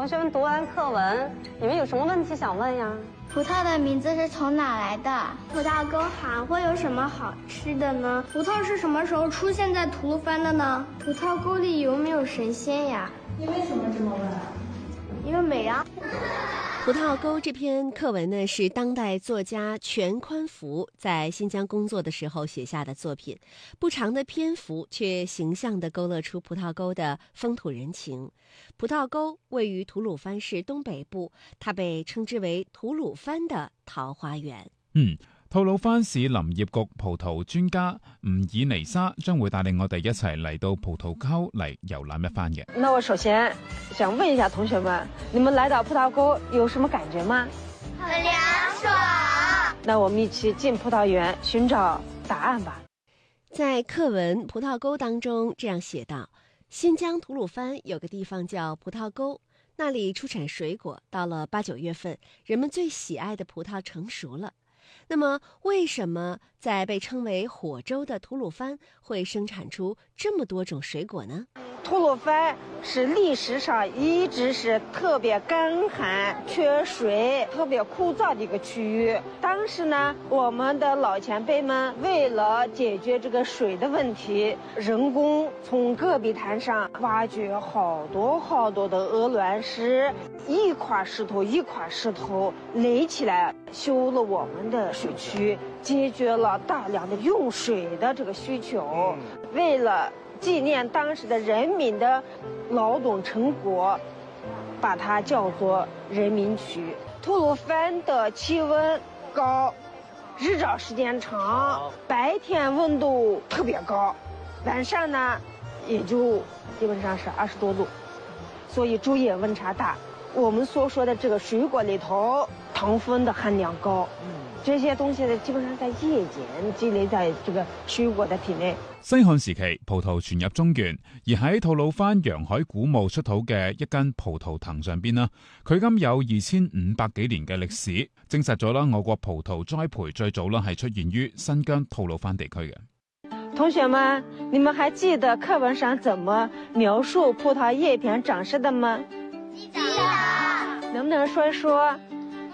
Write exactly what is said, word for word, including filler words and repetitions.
同学们读完课文，你们有什么问题想问呀？ 葡萄的名字是从哪来的？ 葡萄沟还会有什么好吃的呢？葡萄是什么时候出现在吐鲁番的呢？葡萄沟里有没有神仙呀？ 你为什么这么问啊？ 因为美啊。 葡萄沟这篇课文呢，是当代作家全宽福在新疆工作的时候写下的作品。不长的篇幅，却形象地勾勒出葡萄沟的风土人情。葡萄沟位于吐鲁番市东北部，它被稱之為吐魯番的桃花源。 嗯。吐魯番市林業局葡萄專家吳爾尼莎將會帶領我哋一齊嚟到葡萄溝嚟遊覽一番嘅。 那我首先想問一下同學們，你們來到葡萄溝有什麼感覺嗎？ 很涼爽。 那我們一起進葡萄園尋找答案吧。 在課文《葡萄溝》當中這樣寫道：新疆吐魯番有個地方叫葡萄溝，那裡出產水果，到了八九月份，人們最喜愛的葡萄成熟了。那麼為什麼在被稱為火州的吐魯番會生產出這麼多種水果呢？ 吐魯番是歷史上一直是特別乾旱、缺水、特別枯燥的一個區域。當時呢，我們的老前輩們為了解決這個水的問題，人工從戈壁灘上挖掘好多好多的鵝卵石，一塊石頭一塊石頭壘起來，修了我們的水區，解決了大量的用水的這個需求。為了紀念當時的人民的勞動成果，把它叫做人民區。吐魯番的氣溫高，日照時間長，白天溫度特別高，晚上呢也就基本上是二十多度，所以昼夜溫差大。我們所說的這個水果裏頭，糖分的含量高，這些東西呢基本上在夜間積累在這個水果的體內。 西漢時期，葡萄傳入中原，而喺吐魯番洋海古墓出土嘅一根葡萄藤上邊啦，距今有二千五百幾年嘅歷史，證實咗啦，我國葡萄栽培最早啦係出現於新疆吐魯番地區嘅。 同學們，你們還記得課文上怎麼描述葡萄葉片長勢的嗎？ 記得。 能不能說一說